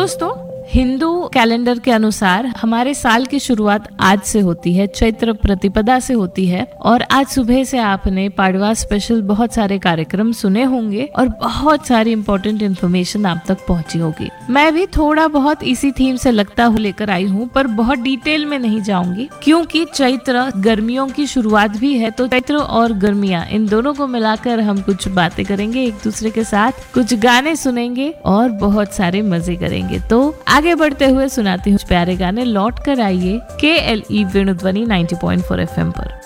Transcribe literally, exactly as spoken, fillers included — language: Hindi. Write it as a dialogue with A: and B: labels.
A: दोस्तों, हिंदू कैलेंडर के अनुसार हमारे साल की शुरुआत आज से होती है, चैत्र प्रतिपदा से होती है। और आज सुबह से आपने पाडवा स्पेशल बहुत सारे कार्यक्रम सुने होंगे और बहुत सारी इम्पोर्टेंट इन्फॉर्मेशन आप तक पहुंची होगी। मैं भी थोड़ा बहुत इसी थीम से लगता हूँ लेकर आई हूँ, पर बहुत डिटेल में नहीं जाऊंगी क्योंकि चैत्र गर्मियों की शुरुआत भी है। तो चैत्र और गर्मियाँ इन दोनों को मिलाकर हम कुछ बातें करेंगे एक दूसरे के साथ, कुछ गाने सुनेंगे और बहुत सारे मजे करेंगे। तो आगे बढ़ते हुए सुनाती हूँ प्यारे गाने। लौट कर आइए के L E वेणुध्वनि ninety point four F M पर।